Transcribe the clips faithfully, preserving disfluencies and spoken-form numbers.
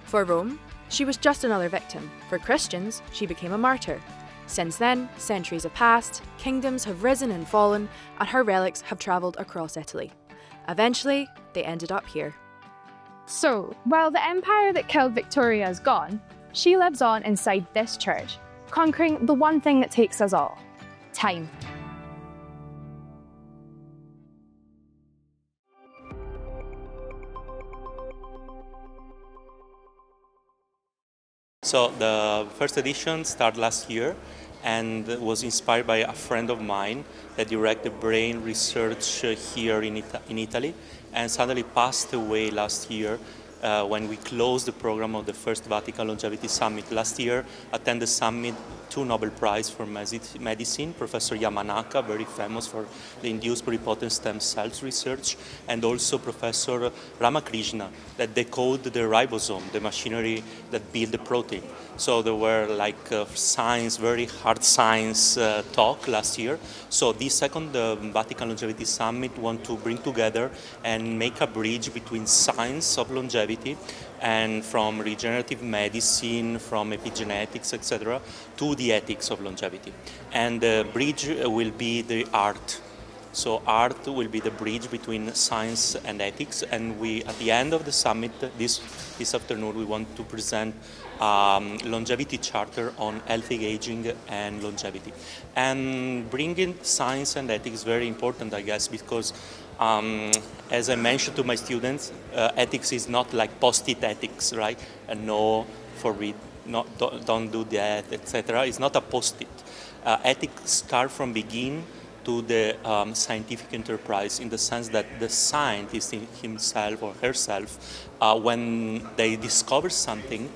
For Rome, she was just another victim. For Christians, she became a martyr. Since then, centuries have passed, kingdoms have risen and fallen, and her relics have travelled across Italy. Eventually, they ended up here. So, while the empire that killed Victoria is gone, she lives on inside this church, conquering the one thing that takes us all: time. So the first edition started last year and was inspired by a friend of mine that directed brain research here in, Ita in Italy, and suddenly passed away last year uh, when we closed the program of the first Vatican Longevity Summit. Last year attended the summit two Nobel Prize for Medicine, Professor Yamanaka, very famous for the induced pluripotent stem cells research, and also Professor Ramakrishna, that decoded the ribosome, the machinery that build the protein. So there were like uh, science, very hard science uh, talk last year. So this second uh, Vatican Longevity Summit want to bring together and make a bridge between science of longevity and from regenerative medicine, from epigenetics, et cetera, to the ethics of longevity. And the bridge will be the art. So art will be the bridge between science and ethics, and we, at the end of the summit this, this afternoon, we want to present um, longevity charter on healthy aging and longevity. And bringing science and ethics is very important, I guess, because um, as I mentioned to my students, uh, ethics is not like post-it ethics, right? And no, forbid, not, don't, don't do that, et cetera. It's not a post-it. Uh, ethics start from begin to the um, scientific enterprise, in the sense that the scientist himself or herself, uh, when they discover something,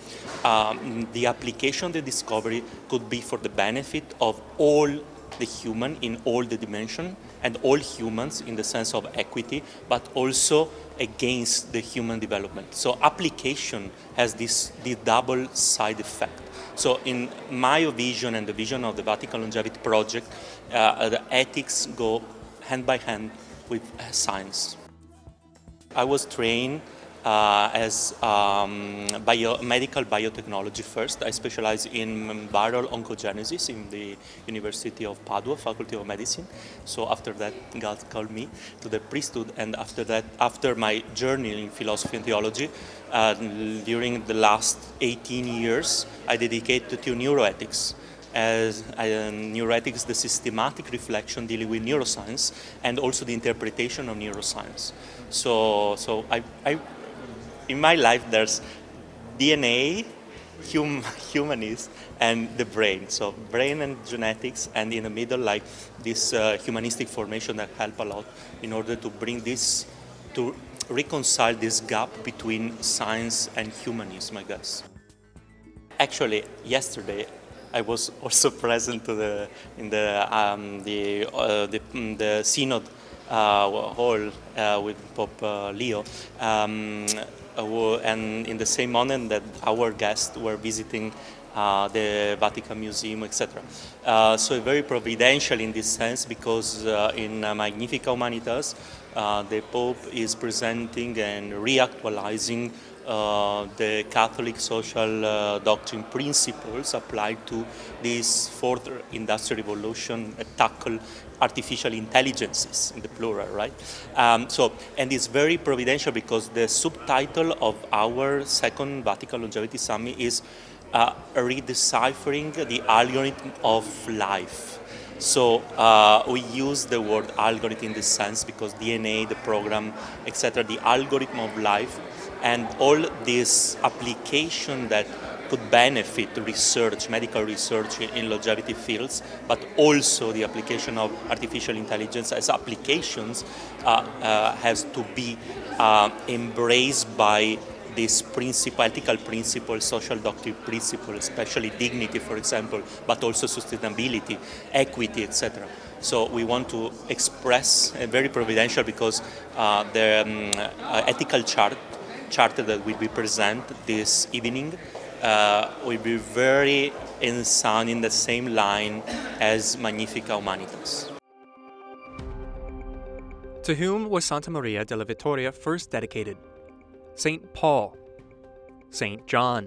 um, the application of the discovery could be for the benefit of all the human in all the dimension, and all humans in the sense of equity, but also against the human development. So application has this, this double side effect. So in my vision and the vision of the Vatican Longevity Project, uh, the ethics go hand by hand with science. I was trained uh, as um, bio, medical biotechnology first. I specialize in viral oncogenesis in the University of Padua, Faculty of Medicine. So after that, God called me to the priesthood, and after that, after my journey in philosophy and theology, uh, during the last eighteen years, I dedicated to neuroethics. As uh, neuroethics, the systematic reflection dealing with neuroscience, and also the interpretation of neuroscience. So, so I, I, in my life, there's D N A, hum, humanism, and the brain. So brain and genetics, and in the middle, like this uh, humanistic formation that help a lot in order to bring this, to reconcile this gap between science and humanism, I guess. Actually, yesterday, I was also present to the, in the, um, the, uh, the, the Synod uh, hall uh, with Pope uh, Leo, um, uh, and in the same moment that our guests were visiting uh, the Vatican Museum, et cetera. Uh, so very providential in this sense, because uh, in uh, Magnificat Humanitas, uh, the Pope is presenting and reactualizing Uh, the Catholic social uh, doctrine principles applied to this fourth industrial revolution, uh, tackle artificial intelligences in the plural, right? Um, so, and it's very providential because the subtitle of our second Vatican Longevity Summit is uh, redeciphering the algorithm of life. So uh, we use the word algorithm in this sense because D N A, the program, et cetera, the algorithm of life, and all this application that could benefit research, medical research in longevity fields, but also the application of artificial intelligence as applications uh, uh, has to be uh, embraced by this principle, ethical principle, social doctrine principle, especially dignity, for example, but also sustainability, equity, et cetera. So we want to express, uh, very providential, because uh, the um, uh, ethical chart charter that will be presented this evening uh, will be very in sound in the same line as Magnificat Humanitas. To whom was Santa Maria della Vittoria first dedicated? Saint Paul. Saint John.